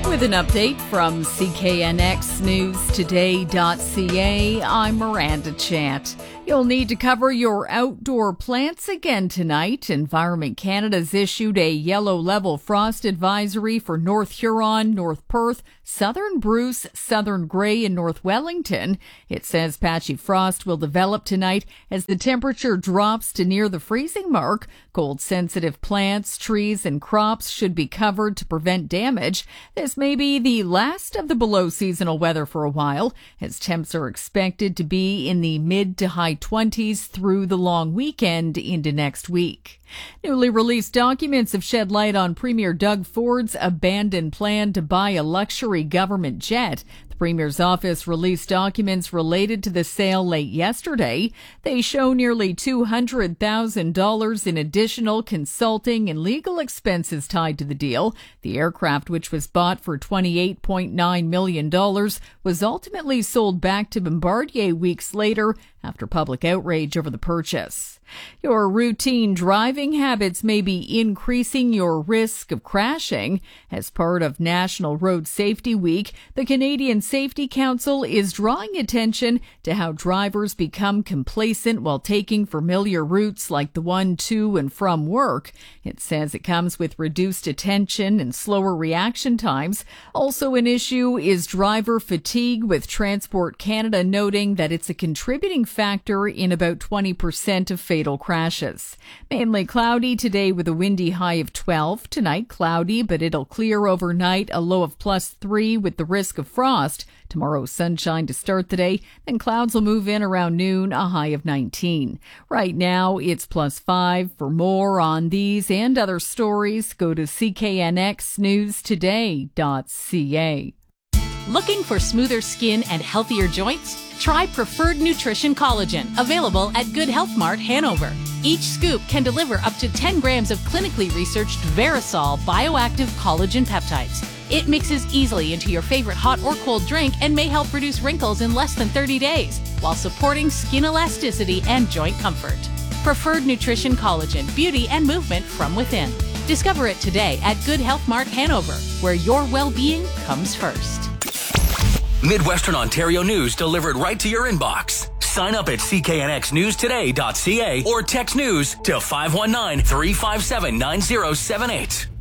With an update from CKNXNewsToday.ca, I'm Miranda Chant. You'll need to cover your outdoor plants again tonight. Environment Canada's issued a yellow level frost advisory for North Huron, North Perth, Southern Bruce, Southern Grey, and North Wellington. It says patchy frost will develop tonight as the temperature drops to near the freezing mark. Cold-sensitive plants, trees, and crops should be covered to prevent damage. This may be the last of the below-seasonal weather for a while, as temps are expected to be in the mid to high 20s through the long weekend into next week. Newly released documents have shed light on Premier Doug Ford's abandoned plan to buy a luxury government jet. The Premier's office released documents related to the sale late yesterday. They show nearly $200,000 in additional consulting and legal expenses tied to the deal. The aircraft, which was bought for $28.9 million, was ultimately sold back to Bombardier weeks later after public outrage over the purchase. Your routine driving habits may be increasing your risk of crashing. As part of National Road Safety Week, the Canadian Safety Council is drawing attention to how drivers become complacent while taking familiar routes like the one to and from work. It says it comes with reduced attention and slower reaction times. Also an issue is driver fatigue, with Transport Canada noting that it's a contributing factor in about 20% of fatal crashes. Mainly cloudy today with a windy high of 12. Tonight cloudy, but it'll clear overnight, a low of +3 with the risk of frost. Tomorrow sunshine to start the day, then clouds will move in around noon, a high of 19. Right now it's +5. For more on these and other stories, go to CKNXNewsToday.ca. Looking for smoother skin and healthier joints? Try Preferred Nutrition Collagen, available at Good Health Mart, Hanover. Each scoop can deliver up to 10 grams of clinically researched Verisol bioactive collagen peptides. It mixes easily into your favorite hot or cold drink and may help reduce wrinkles in less than 30 days, while supporting skin elasticity and joint comfort. Preferred Nutrition Collagen, beauty and movement from within. Discover it today at Good Health Mart, Hanover, where your well-being comes first. Midwestern Ontario news delivered right to your inbox. Sign up at cknxnewstoday.ca or text news to 519-357-9078.